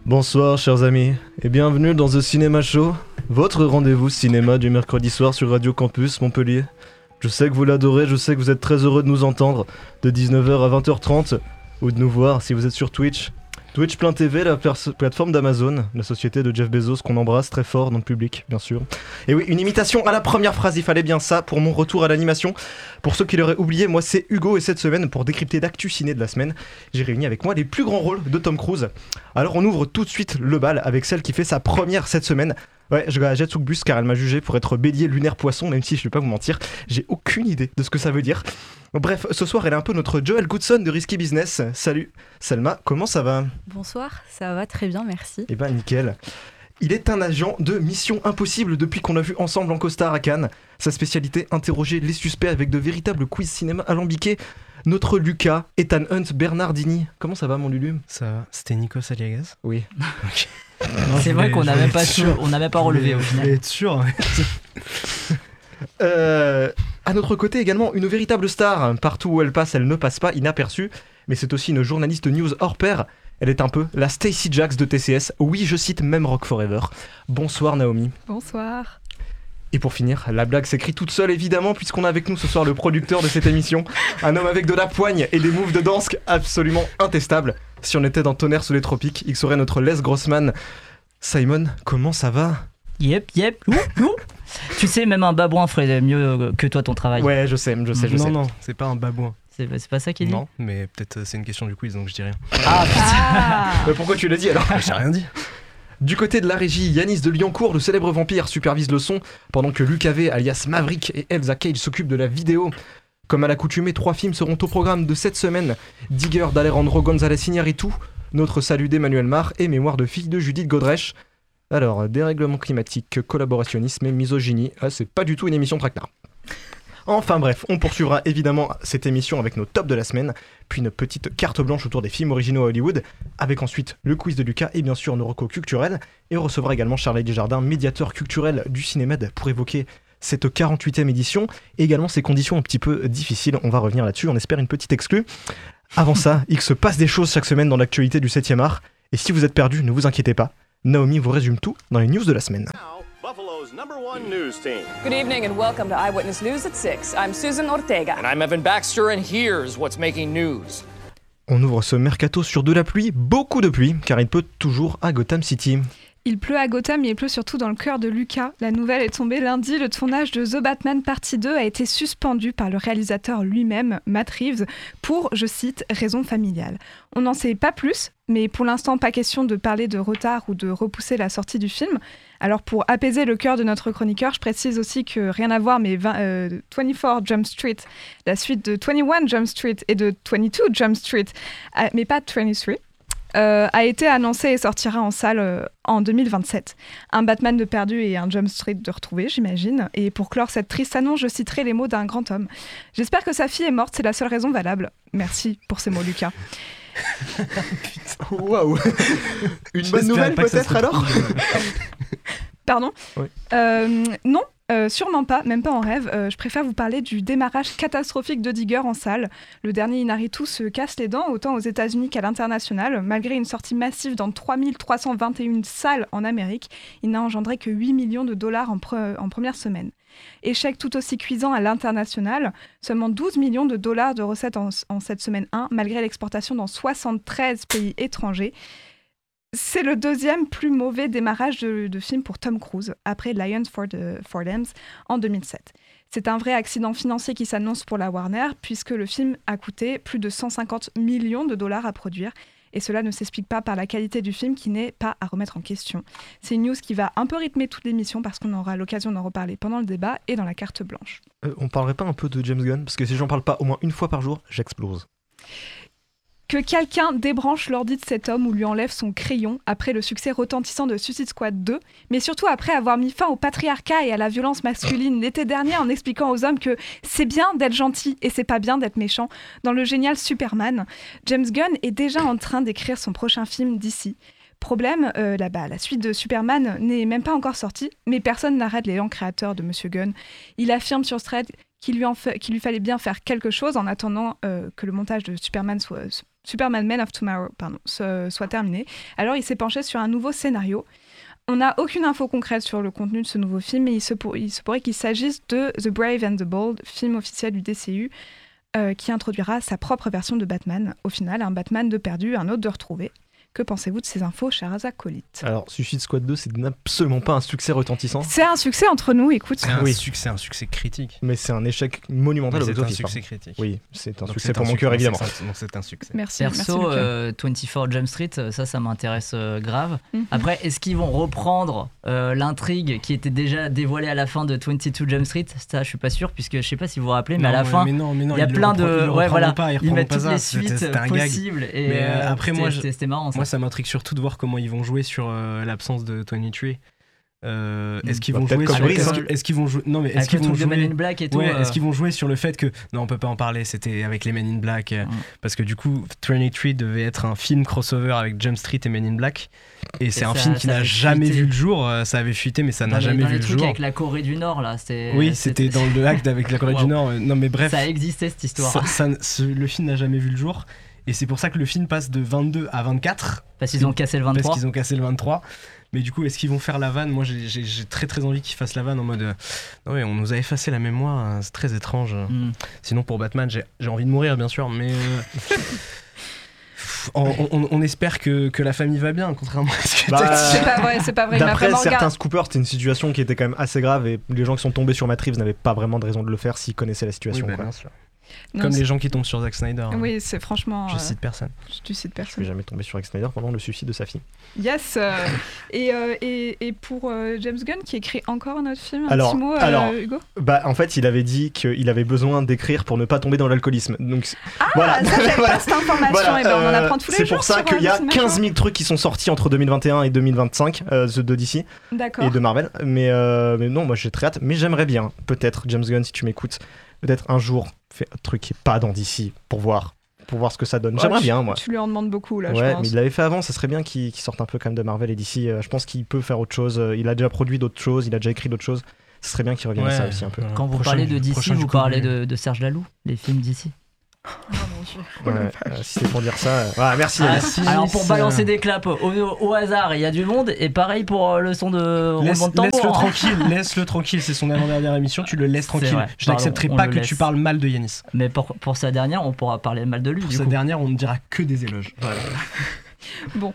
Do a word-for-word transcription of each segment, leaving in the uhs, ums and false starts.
Bonsoir chers amis et bienvenue dans The Cinema Show, votre rendez-vous cinéma du mercredi soir sur Radio Campus Montpellier. Je sais que vous l'adorez, je sais que vous êtes très heureux de nous entendre de dix-neuf heures à vingt heures trente ou de nous voir si vous êtes sur Twitch. Twitch point T V, la pers- plateforme d'Amazon, la société de Jeff Bezos qu'on embrasse très fort dans le public, bien sûr. Et oui, une imitation à la première phrase, il fallait bien ça pour mon retour à l'animation. Pour ceux qui l'auraient oublié, moi c'est Hugo et cette semaine, pour décrypter l'actu ciné de la semaine, j'ai réuni avec moi les plus grands rôles de Tom Cruise. Alors on ouvre tout de suite le bal avec celle qui fait sa première cette semaine. Ouais, je la jette sous le bus car elle m'a jugé pour être bélier lunaire poisson, même si je vais pas vous mentir, j'ai aucune idée de ce que ça veut dire. Bref, ce soir elle est un peu notre Joel Goodson de Risky Business. Salut Selma, comment ça va ? Bonsoir, ça va très bien, merci. Eh ben nickel. Il est un agent de Mission Impossible depuis qu'on l'a vu ensemble en costard à Cannes. Sa spécialité, interroger les suspects avec de véritables quiz cinéma alambiqués. Notre Lucas, Ethan Hunt Bernardini. Comment ça va mon Lulu ? Ça va, c'était Nikos Aliagas ? Oui. Ok. Non, c'est vrai qu'on n'a même pas, sûr, on n'a même pas relevé au Je final. voulais être sûr. euh, à notre côté également, une véritable star. Partout où elle passe, elle ne passe pas inaperçue. Mais c'est aussi une journaliste news hors pair. Elle est un peu la Stacey Jacks de T C S. Oui, je cite même Rock Forever. Bonsoir Naomi. Bonsoir. Et pour finir, la blague s'écrit toute seule évidemment puisqu'on a avec nous ce soir le producteur de cette émission. Un homme avec de la poigne et des moves de danse absolument intestables. Si on était dans Tonnerre sous les tropiques, il serait notre Les Grossman. Simon, comment ça va ? Yep, yep, ouh, ouh. Tu sais, même un babouin ferait mieux que toi ton travail. Ouais, je sais, je sais, je non, sais. non, c'est pas un babouin. C'est, c'est pas ça qu'il dit ? Non, mais peut-être euh, c'est une question du quiz donc je dis rien. Ah putain. Ah. Mais pourquoi tu l'as dit alors ? J'ai rien dit. Du côté de la régie, Yanis de Lyoncourt, le célèbre vampire, supervise le son, pendant que Lucas V, alias Maverick, et Elsa Cage s'occupent de la vidéo. Comme à l'accoutumée, trois films seront au programme de cette semaine. Digger d'Alejandro González Iñárritu, Notre salut d'Emmanuel Mar et Mémoire de fille de Judith Godrèche. Alors, dérèglement climatique, collaborationnisme et misogynie, ah, c'est pas du tout une émission traquenard. Enfin bref, on poursuivra évidemment cette émission avec nos tops de la semaine, puis une petite carte blanche autour des films originaux à Hollywood, avec ensuite le quiz de Lucas et bien sûr nos recos culturels, et on recevra également Charles Desjardins, médiateur culturel du Cinémed, pour évoquer cette quarante-huitième édition, et également ces conditions un petit peu difficiles, on va revenir là-dessus, on espère une petite exclue. Avant ça, il se passe des choses chaque semaine dans l'actualité du septième art, et si vous êtes perdu, ne vous inquiétez pas, Naomi vous résume tout dans les news de la semaine. Buffalo's number one news team. Good evening and welcome to Eyewitness News at six. I'm Susan Ortega. And I'm Evan Baxter, and here's what's making news. On ouvre ce mercato sur de la pluie, beaucoup de pluie, car il pleut toujours à Gotham City. Il pleut à Gotham et il pleut surtout dans le cœur de Lucas. La nouvelle est tombée lundi, le tournage de The Batman Partie deux a été suspendu par le réalisateur lui-même, Matt Reeves, pour, je cite, raisons familiales. On n'en sait pas plus, mais pour l'instant pas question de parler de retard ou de repousser la sortie du film. Alors pour apaiser le cœur de notre chroniqueur, je précise aussi que rien à voir, mais vingt, euh, vingt-quatre Jump Street, la suite de vingt et un Jump Street et de vingt-deux Jump Street, euh, mais pas vingt-trois, Euh, a été annoncé et sortira en salle euh, en deux mille vingt-sept. Un Batman de perdu et un Jump Street de retrouvé, j'imagine. Et pour clore cette triste annonce, je citerai les mots d'un grand homme. J'espère que sa fille est morte, c'est la seule raison valable. Merci pour ces mots, Lucas. Waouh. Une bonne nouvelle peut-être alors ? Pardon ? Oui. euh, Non. Euh, sûrement pas, même pas en rêve. Euh, je préfère vous parler du démarrage catastrophique de Digger en salle. Le dernier Iñárritu se casse les dents, autant aux États-Unis qu'à l'international. Malgré une sortie massive dans trois mille trois cent vingt et une salles en Amérique, il n'a engendré que huit millions de dollars en, pre- en première semaine. Échec tout aussi cuisant à l'international, seulement douze millions de dollars de recettes en, en cette semaine un, malgré l'exportation dans soixante-treize pays étrangers. C'est le deuxième plus mauvais démarrage de, de film pour Tom Cruise, après Lions for, the, for Lambs en deux mille sept. C'est un vrai accident financier qui s'annonce pour la Warner, puisque le film a coûté plus de cent cinquante millions de dollars à produire. Et cela ne s'explique pas par la qualité du film qui n'est pas à remettre en question. C'est une news qui va un peu rythmer toute l'émission parce qu'on aura l'occasion d'en reparler pendant le débat et dans la carte blanche. Euh, on parlerait pas un peu de James Gunn ? Parce que si j'en parle pas au moins une fois par jour, j'explose. Que quelqu'un débranche l'ordi de cet homme ou lui enlève son crayon après le succès retentissant de Suicide Squad deux, mais surtout après avoir mis fin au patriarcat et à la violence masculine l'été dernier en expliquant aux hommes que c'est bien d'être gentil et c'est pas bien d'être méchant. Dans le génial Superman, James Gunn est déjà en train d'écrire son prochain film D C. Problème, euh, là-bas, la suite de Superman n'est même pas encore sortie, mais personne n'arrête l'élan créateur de Monsieur Gunn. Il affirme sur Thread qu'il lui, en fa- qu'il lui fallait bien faire quelque chose en attendant euh, que le montage de Superman soit, Superman Man of Tomorrow pardon, ce- soit terminé. Alors il s'est penché sur un nouveau scénario. On n'a aucune info concrète sur le contenu de ce nouveau film, mais il se, pour- il se pourrait qu'il s'agisse de The Brave and the Bold, film officiel du D C U, euh, qui introduira sa propre version de Batman. Au final, un Batman de perdu, un autre de retrouvé. Que pensez-vous de ces infos, chers acolytes ? Alors, Suicide Squad deux, c'est absolument pas un succès retentissant, C'est un succès entre nous, écoute. C'est un, Oui. succès, un succès critique. mais c'est un échec monumental Mais au C'est un box-office. succès pardon. critique. Oui, c'est un Donc succès c'est pour un mon succès, cœur, donc évidemment. c'est- Donc c'est un succès. Merci, merci Perso, Lucas. euh, vingt-quatre Jump Street, euh, ça, ça m'intéresse euh, grave. Mhm. Après, est-ce qu'ils vont reprendre euh, l'intrigue qui était déjà dévoilée à la fin de vingt-deux Jump Street ? Ça, je suis pas sûr, puisque je sais pas si vous vous rappelez, mais Non, à la mais- fin, mais non, mais non, il y a ils le plein repren- de. ils le Ouais, reprendront voilà. pas, ils Ils reprendront mettent pas toutes ça, les c'était- suites c'était un gag. possibles. Et Mais, euh, euh, après, moi, c'était- je- c'était c'était marrant. Ça. Moi, ça m'intrigue surtout de voir comment ils vont jouer sur euh, l'absence de vingt-trois. Euh, est-ce qu'ils Bah, vont peut-être jouer comme sur Brice, est-ce hein. qu'ils- est-ce qu'ils vont jouer non mais est-ce Avec qu'ils le vont truc de Men jouer in Black et tout. ouais, euh, est-ce qu'ils vont jouer sur le fait que non on peut pas en parler, c'était avec les Men in Black euh, Mm. parce que du coup vingt-trois devait être un film crossover avec Jump Street et Men in Black et c'est un ça- film qui ça n'a avait jamais fuité. vu le jour, euh, ça avait fuité mais ça dans n'a les- jamais dans vu les le trucs jour. avec la Corée du Nord, là. C'était, Oui, c'était dans le acte avec la Corée du Wow. Nord. euh, Non mais bref, Ça existait cette histoire. ça- ça- ce- le film n'a jamais vu le jour et c'est pour ça que le film passe de vingt-deux à vingt-quatre Parce qu'ils ont cassé le parce vingt-trois. qu'ils ont cassé le vingt-trois. Mais du coup, est-ce qu'ils vont faire la vanne ? Moi, j'ai, j'ai- j'ai très très envie qu'ils fassent la vanne en mode. euh, non, mais on nous a effacé la mémoire, hein, c'est très étrange. Mm. Sinon, pour Batman, j'ai, j'ai envie de mourir, bien sûr, mais. euh, on, on- on espère que, que la famille va bien, contrairement à ce que Bah, t'as dit. C'est pas vrai, c'est pas vrai. Il m'a D'après vraiment certains regardé. scoopers, c'était une situation qui était quand même assez grave et les gens qui sont tombés sur Matt Reeves n'avaient pas vraiment de raison de le faire s'ils connaissaient la Oui, situation. bah, quoi. bien sûr. Non, Comme c'est- les gens qui tombent sur Zack Snyder. hein. Oui, c'est franchement. Je euh, cite personne. Tu cites Je suis personne. jamais tombé sur Zack Snyder pendant le suicide de sa fille. Yes. euh, et, euh, et, et pour euh, James Gunn qui écrit encore un autre film, un Alors- petit mot, euh, alors- Hugo. Bah, en fait, il avait dit qu'il avait besoin d'écrire pour ne pas tomber dans l'alcoolisme. Donc, c'est- voilà. Ah, ça j'avais Voilà. pas cette information. Voilà, Et ben on en euh, apprend tous les c'est jours. pour ça sur, qu'il y euh, a Cinéma quinze Show. mille trucs qui sont sortis entre deux mille vingt et un et deux mille vingt-cinq euh, de D C D'accord. et de Marvel. Mais, euh, mais non, moi j'ai très hâte. Mais j'aimerais bien, peut-être, James Gunn, si tu m'écoutes, peut-être un jour, faire un truc qui est pas dans D C pour voir, pour voir ce que ça donne. Ouais, J'aimerais tu- bien, moi. Tu lui en demandes beaucoup là, je Ouais, pense. mais il l'avait fait avant, ça serait bien qu'il qu'il sorte un peu quand même de Marvel et D C. Euh, je pense qu'il peut faire autre chose. Euh, Il a déjà produit d'autres choses, il a déjà écrit d'autres choses. Ce serait bien qu'il revienne à ça aussi un peu. voilà. Quand vous Prochain parlez du- de D C, prochain du vous coup, parlez mais- de, de Serge Laloux, les films d'ici. Oh mon Dieu. Ouais, euh, si c'est pour dire ça. euh, voilà, merci. Ah, Alice. alors pour c'est- balancer des claps au, au hasard, il y a du monde, et pareil pour euh, le son de Laisse, roulement de tambour. laisse-le hein. tranquille, laisse-le tranquille, c'est son avant-dernière émission, tu le laisses C'est tranquille. vrai, Je pardon, n'accepterai on pas le que laisse. tu parles mal de Yanis. Mais pour, pour sa dernière, on pourra parler mal de lui. Pour du sa coup. dernière, on ne dira que des éloges. Bon,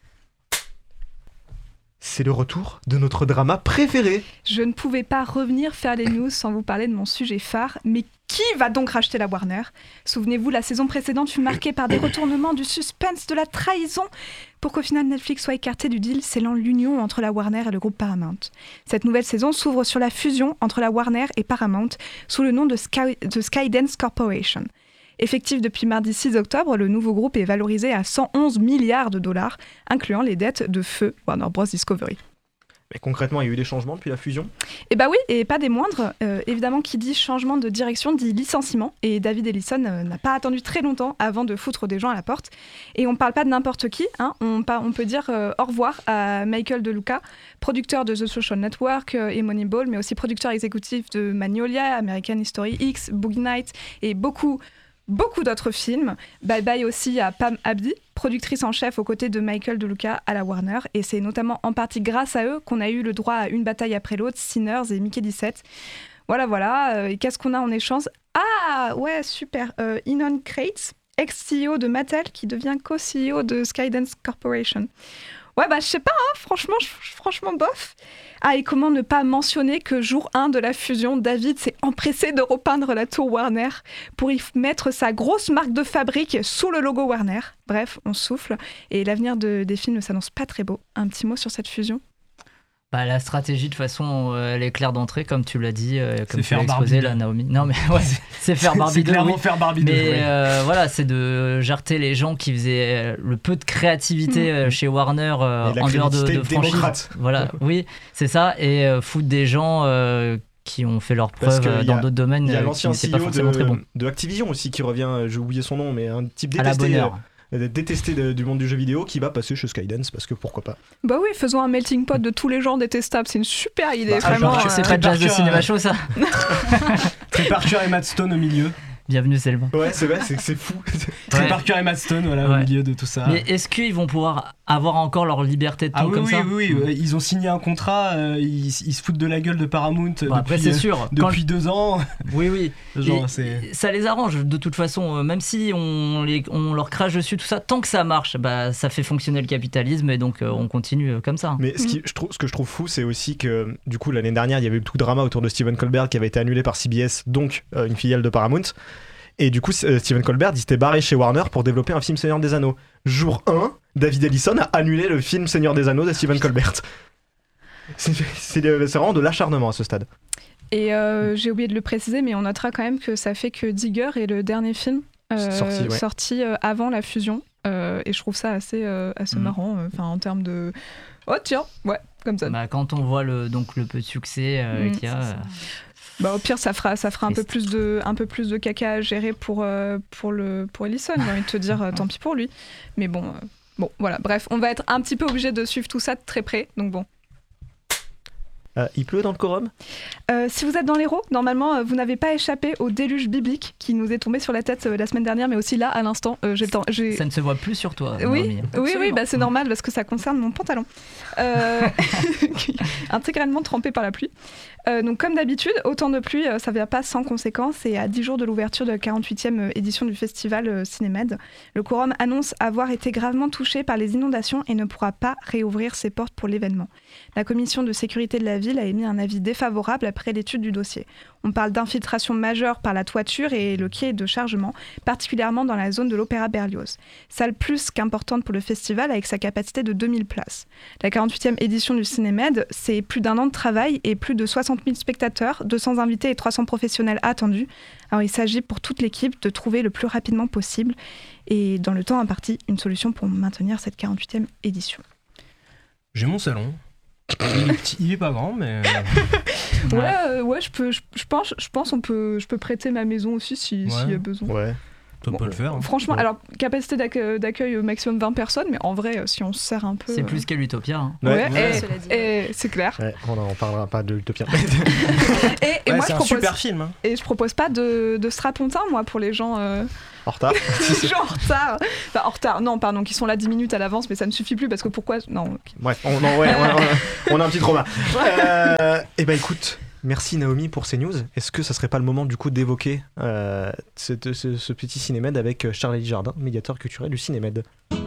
C'est le retour de notre drama préféré. je ne pouvais pas revenir faire les news sans vous parler de mon sujet phare. Mais qui va donc racheter la Warner ? Souvenez-vous, la saison précédente fut marquée par des retournements, du suspense, de la trahison. Pour qu'au final Netflix soit écarté du deal, scellant l'union entre la Warner et le groupe Paramount. Cette nouvelle saison s'ouvre sur la fusion entre la Warner et Paramount sous le nom de, Sky, de Skydance Corporation. Effectif depuis mardi six octobre, le nouveau groupe est valorisé à cent onze milliards de dollars, incluant les dettes de feu Warner Bros. Discovery. Mais concrètement, il y a eu des changements depuis la fusion. Et bah oui, et pas des moindres. Euh, évidemment, qui dit changement de direction dit licenciement. Et David Ellison euh, n'a pas attendu très longtemps avant de foutre des gens à la porte. Et on parle pas de n'importe qui. Hein. On, pa- on peut dire euh, au revoir à Michael De Luca, producteur de The Social Network euh, et Moneyball, mais aussi producteur exécutif de Magnolia, American History X, Boogie Nights et beaucoup, beaucoup d'autres films. Bye bye aussi à Pam Abdi, productrice en chef aux côtés de Michael De Luca à la Warner. Et c'est notamment en partie grâce à eux qu'on a eu le droit à Une bataille après l'autre, Sinners et Mickey dix-sept. Voilà, voilà. Euh, et qu'est-ce qu'on a en échange ? Ah, ouais, super. Euh, Ynon Kreiz, ex-C E O de Mattel, qui devient co-C E O de Skydance Corporation. Ouais, bah, je sais pas, hein, franchement, je- franchement, bof. Ah, et comment ne pas mentionner que jour un de la fusion, David s'est empressé de repeindre la tour Warner pour y f- mettre sa grosse marque de fabrique sous le logo Warner. Bref, on souffle. Et l'avenir de- des films ne s'annonce pas très beau. Un petit mot sur cette fusion ? Bah, la stratégie, de toute façon, euh, elle est claire d'entrée, comme tu l'as dit, euh, comme C'est tu faire l'as exposé, Barbie là, Naomi. Non, mais ouais, c'est faire Barbie C'est deux, clairement oui. faire Barbie deux. Mais oui. euh, voilà, c'est de jarter les gens qui faisaient euh, le peu de créativité euh, chez Warner euh, Et la en dehors de, crédibilité de franchise. démocrate. Voilà, oui, c'est ça. Et euh, foutre des gens euh, qui ont fait leurs Parce preuves que euh, il y a- dans d'autres domaines Il y a euh, qui l'ancien n'étaient C pas E O forcément très bons. de, de Activision aussi qui revient, euh, j'ai oublié son nom, mais un type À la bonne détesté, heure. euh, détesté de- du monde du jeu vidéo qui va passer chez Skydance parce que pourquoi pas. Bah oui, faisons un melting pot de tous les genres détestables. C'est une super idée, Bah, vraiment. genre, euh, C'est très jazz de Parker, cinéma euh, show, ça. Trey Parker et Matt Stone au milieu. Bienvenue Selma. Ouais, c'est vrai, c'est, c'est fou. Trey Ouais. Parker et Matt Stone, voilà, Ouais. au milieu de tout ça. Mais est-ce qu'ils vont pouvoir avoir encore leur liberté de ton Ah oui, comme oui, ça oui, oui, euh, ils ont signé un contrat, euh, ils, ils se foutent de la gueule de Paramount euh, Bon, après, depuis, c'est euh, sûr. Quand- depuis deux ans. Oui, oui. Genre, Et- c'est... Ça les arrange de toute façon, euh, même si on, les, on leur crache dessus, tout ça, tant que ça marche, bah, ça fait fonctionner le capitalisme et donc euh, on continue euh, comme ça. Mais ce, qui, je trouve, ce que je trouve fou, c'est aussi que du coup l'année dernière, il y avait eu tout le drama autour de Stephen Colbert qui avait été annulé par C B S, donc euh, une filiale de Paramount. Et du coup, euh, Stephen Colbert il s'était barré chez Warner pour développer un film Seigneur des Anneaux. Jour un, David Ellison a annulé le film Seigneur des Anneaux de Stephen Colbert. C'est, c'est, de- c'est vraiment de l'acharnement à ce stade. Et euh, j'ai oublié de le préciser, mais on notera quand même que ça fait que Digger est le dernier film euh, Sorti, ouais. sorti, euh, avant la fusion. Euh, et je trouve ça assez, euh, assez Mhm. marrant, euh, enfin en termes de... Oh tiens, ouais, comme ça. Bah, quand on voit le, donc, le peu de succès euh, Mm, qu'il y a, C'est ça. euh, Bah, au pire, ça fera, ça fera un, peu Triste. plus de, un peu plus de caca à gérer pour, euh, pour, le, pour Ellison. J'ai envie de te dire, euh, tant pis pour lui. Mais bon, euh, bon, voilà. Bref, on va être un petit peu obligé de suivre tout ça de très près. Donc bon. Euh, il pleut dans le quorum. Euh, si vous êtes dans l'Hérault, normalement, euh, vous n'avez pas échappé au déluge biblique qui nous est tombé sur la tête euh, la semaine dernière, mais aussi là, à l'instant. Euh, j'ai le temps- j'ai- ça ne se voit plus sur toi. Oui, Naomi. oui, oui, Absolument. bah, c'est normal parce que ça concerne mon pantalon. Euh, intégralement trempé par la pluie. Euh, donc comme d'habitude, autant de pluie, euh, ça ne vient pas sans conséquence. Et à dix jours de l'ouverture de la quarante-huitième édition du festival euh, Cinémed, le Quorum annonce avoir été gravement touché par les inondations et ne pourra pas réouvrir ses portes pour l'événement. La commission de sécurité de la ville a émis un avis défavorable après l'étude du dossier. On parle d'infiltration majeure par la toiture et le quai de chargement, particulièrement dans la zone de l'Opéra Berlioz. Salle plus qu'importante pour le festival avec sa capacité de deux mille places. La quarante-huitième édition du Cinémed, c'est plus d'un an de travail et plus de soixante mille spectateurs, deux cents invités et trois cents professionnels attendus. Alors il s'agit pour toute l'équipe de trouver le plus rapidement possible et dans le temps imparti, une solution pour maintenir cette quarante-huitième édition. J'ai mon salon. Il est, petit- il est pas grand, mais... Ouais, Ouais. euh, ouais, je peux, je, je pense, je pense, on peut, je peux prêter ma maison aussi si, Ouais. s'il y a besoin. Ouais. Tu Bon, peux le faire. hein. Franchement, Ouais. alors capacité d'accueil, d'accueil au maximum vingt personnes, mais en vrai, euh, si on se serre un peu, C'est euh, plus qu'à l'Utopia. hein. Ouais, Ouais. et- Cela dit, et c'est clair. Ouais, on en parlera pas de l'utopien. Et, et Ouais, moi, c'est je un propose, super film. hein. et je propose pas de, de strapontin, moi, pour les gens. Euh... En retard. Genre en retard. Enfin, en retard, non, pardon, qui sont là dix minutes à l'avance, mais ça ne suffit plus parce que pourquoi. Non, ok. Bref, on, non, ouais, on, on- on a un petit trauma. Euh, et ben écoute, merci Naomi pour ces news. Est-ce que ça serait pas le moment du coup d'évoquer euh, cette- ce, ce petit Cinémed avec Charlie Jardin, médiateur culturel du Cinémed?